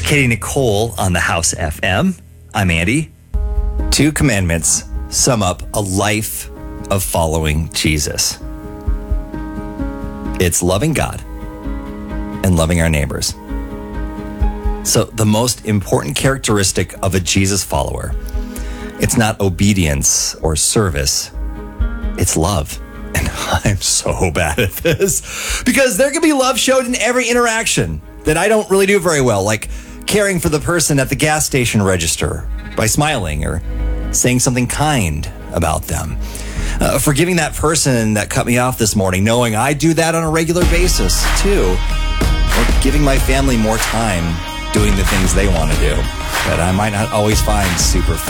Katie Nicole on the House FM. I'm Andy. 2 commandments sum up a life of following Jesus. It's loving God and loving our neighbors. So the most important characteristic of a Jesus follower, it's not obedience or service, it's love. And I'm so bad at this because there can be love showed in every interaction that I don't really do very well, like caring for the person at the gas station register by smiling or saying something kind about them. Forgiving that person that cut me off this morning, knowing I do that on a regular basis too. Or giving my family more time doing the things they want to do that I might not always find super fun.